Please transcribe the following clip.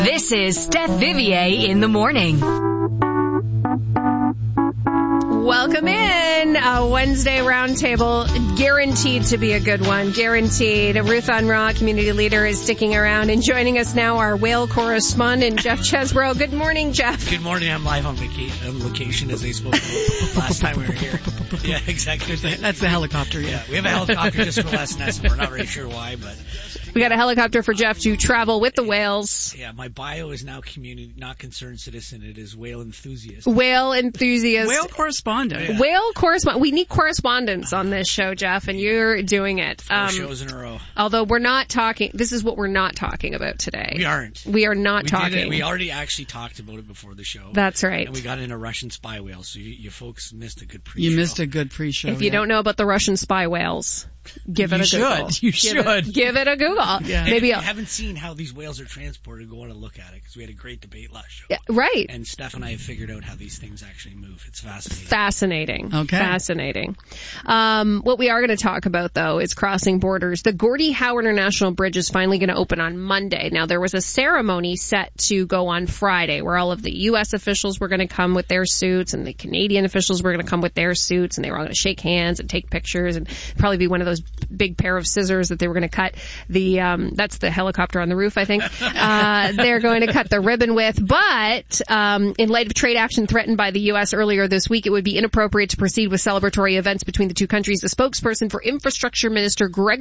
This is Steph Vivier in the morning. Welcome in. A Wednesday roundtable, guaranteed to be a good one. Guaranteed. Ruth Unruh, community leader, is sticking around. And joining us now, our whale correspondent, Jeff Chesbrough. Good morning, Jeff. Good morning. I'm live on location, as they spoke last time we were here. Yeah, exactly. That's the helicopter, yeah. We have a helicopter just for Les Ness, and we're not really sure why, but... We got a helicopter for Jeff to travel with the whales. Yeah, my bio is now community, not concerned citizen. It is whale enthusiast. Whale enthusiast. Whale correspondent. Yeah. Whale correspondent. We need correspondence on this show, Jeff, and you're doing it. 4 shows in a row. Although we're not talking, this is what we're not talking about today. We aren't. We are not talking. We already actually talked about it before the show. That's right. And we got in a Russian spy whale, so you folks missed a good pre-show. You missed a good pre-show. If you don't know about the Russian spy whales, give it a Google. You should. Give it a Google. Yeah. Maybe I haven't seen how these whales are transported. Go on and look at it, because we had a great debate last show. Yeah, right. And Steph and I have figured out how these things actually move. It's fascinating. Fascinating. Okay. Fascinating. What we are going to talk about, though, is crossing borders. The Gordie Howe International Bridge is finally going to open on Monday. Now, there was a ceremony set to go on Friday where all of the U.S. officials were going to come with their suits and the Canadian officials were going to come with their suits, and they were all going to shake hands and take pictures and probably be one of those big pair of scissors that they were going to cut that's the helicopter on the roof, I think. They're going to cut the ribbon with. But in light of trade action threatened by the U.S. earlier this week, it would be inappropriate to proceed with celebratory events between the two countries. The spokesperson for Infrastructure Minister Greg